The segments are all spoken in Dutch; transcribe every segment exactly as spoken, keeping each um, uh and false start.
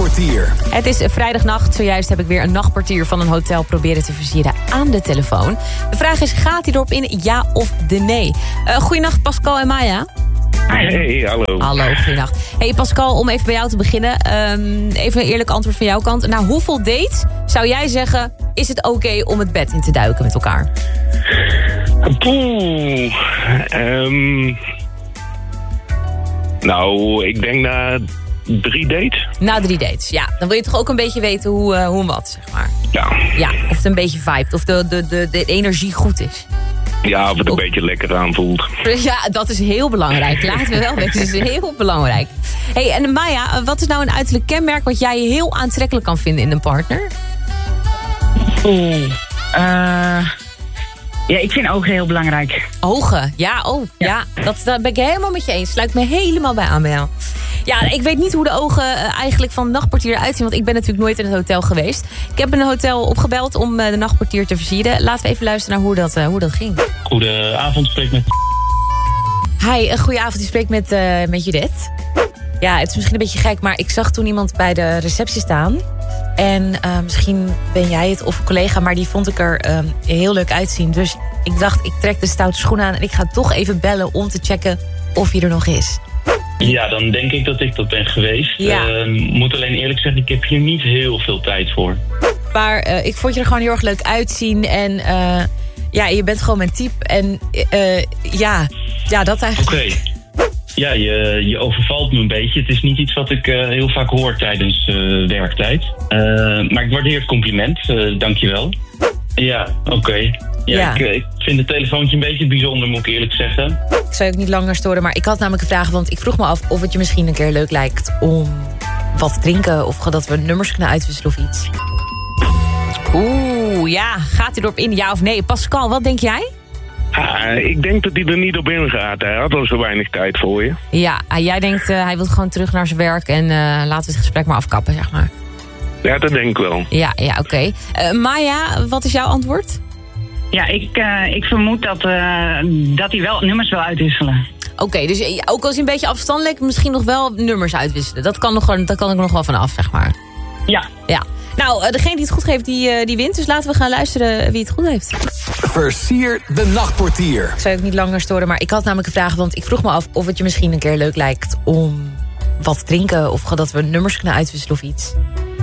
Nachtportier. Het is vrijdagnacht. Zojuist heb ik weer een nachtportier van een hotel proberen te versieren aan de telefoon. De vraag is, gaat hij erop in, ja of de nee? Uh, goeienacht Pascal en Maya. Hey, hallo. Hallo, goeienacht. Hey Pascal, om even bij jou te beginnen. Um, even een eerlijk antwoord van jouw kant. Na hoeveel dates zou jij zeggen, is het oké okay om het bed in te duiken met elkaar? Poeh. Um, nou, ik denk na drie dates. Na drie dates, ja. Dan wil je toch ook een beetje weten hoe, uh, hoe en wat, zeg maar. Ja. Ja, of het een beetje vibet, of de, de, de, de energie goed is. Ja, of het een oh. beetje lekker aanvoelt. Ja, dat is heel belangrijk. Laten we wel weten, dat is heel belangrijk. Hey, en Maya, wat is nou een uiterlijk kenmerk wat jij heel aantrekkelijk kan vinden in een partner? Oeh. Uh, ja, ik vind ogen heel belangrijk. Ogen, ja, oh, ja. ja dat, dat ben ik helemaal met je eens. Sluit me helemaal bij aan bij jou. Ja, ik weet niet hoe de ogen uh, eigenlijk van de nachtportier eruit zien, want ik ben natuurlijk nooit in het hotel geweest. Ik heb een hotel opgebeld om uh, de nachtportier te versieren. Laten we even luisteren naar hoe dat, uh, hoe dat ging. Goedenavond, spreek met... Hi, een goeie avond, ik spreek met, uh, met Judith. Ja, het is misschien een beetje gek, maar ik zag toen iemand bij de receptie staan. En uh, misschien ben jij het of een collega, maar die vond ik er uh, heel leuk uitzien. Dus ik dacht, ik trek de stoute schoenen aan en ik ga toch even bellen om te checken of hij er nog is. Ja, dan denk ik dat ik dat ben geweest. Ik ja. uh, moet alleen eerlijk zeggen, ik heb hier niet heel veel tijd voor. Maar uh, ik vond je er gewoon heel erg leuk uitzien. En uh, ja, je bent gewoon mijn type. En uh, ja, ja, dat eigenlijk. Oké. Okay. Ja, je, je overvalt me een beetje. Het is niet iets wat ik uh, heel vaak hoor tijdens uh, werktijd. Uh, maar ik waardeer het compliment. Uh, Dank je wel. Ja, oké. Okay. Ja, ja. Ik, ik vind het telefoontje een beetje bijzonder, moet ik eerlijk zeggen. Ik zou je ook niet langer storen, maar ik had namelijk een vraag, want ik vroeg me af of het je misschien een keer leuk lijkt om wat te drinken of dat we nummers kunnen uitwisselen of iets. Oeh, ja. Gaat hij erop in, ja of nee? Pascal, wat denk jij? Ah, ik denk dat hij er niet op ingaat. Hij had al zo weinig tijd voor je. Ja, jij denkt uh, hij wil gewoon terug naar zijn werk en uh, laten we het gesprek maar afkappen, zeg maar. Ja, dat denk ik wel. Ja, ja, oké. Okay. Uh, Maya, wat is jouw antwoord? Ja, ik, uh, ik vermoed dat, uh, dat hij wel nummers wil uitwisselen. Oké, okay, dus ook als hij een beetje afstandelijk misschien nog wel nummers uitwisselen. Dat kan, nog, dat kan ik nog wel vanaf, zeg maar. Ja. Ja. Nou, degene die het goed geeft, die, uh, die wint. Dus laten we gaan luisteren wie het goed heeft. Versier de nachtportier. Ik zou je ook niet langer storen, maar ik had namelijk een vraag, want ik vroeg me af of het je misschien een keer leuk lijkt om wat te drinken of dat we nummers kunnen uitwisselen of iets.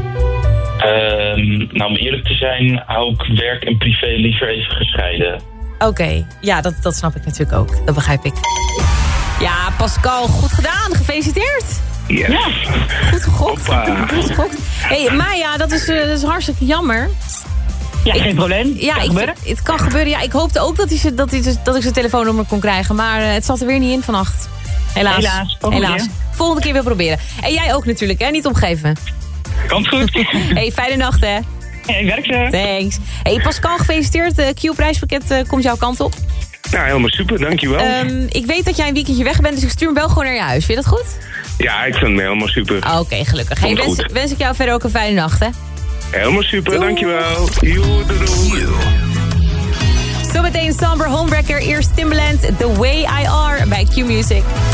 Um, nou, om eerlijk te zijn, hou ik werk en privé liever even gescheiden. Oké, okay. Ja, dat, dat snap ik natuurlijk ook. Dat begrijp ik. Ja, Pascal, goed gedaan. Gefeliciteerd. Yes. Ja, goed gegokt. Hoppa. Goed gegokt. Hé, hey, Maya, dat is, uh, dat is hartstikke jammer. Ja, ik, geen probleem. Ja, kan ik, gebeuren. Het kan gebeuren. Ja, ik hoopte ook dat, hij, dat, hij, dat ik zijn telefoonnummer kon krijgen. Maar uh, het zat er weer niet in vannacht. Helaas. Helaas. Helaas. Volgende keer weer proberen. En jij ook natuurlijk, hè? Niet opgeven. Komt goed. Hey, fijne nacht, hè? Hey, werk zo. Thanks. Hey, Pascal, gefeliciteerd. Uh, Q-prijspakket uh, komt jouw kant op. Ja, helemaal super, dankjewel. Um, ik weet dat jij een weekendje weg bent, dus ik stuur hem wel gewoon naar je huis. Vind je dat goed? Ja, ik vind hem helemaal super. Oké, okay, gelukkig. Hey, wens, wens ik jou verder ook een fijne nacht, hè? Helemaal super, doei. Dankjewel. Yo, doei, doei. Zometeen Somber Homewrecker, eerst Timbaland, The Way I Are bij Q Music.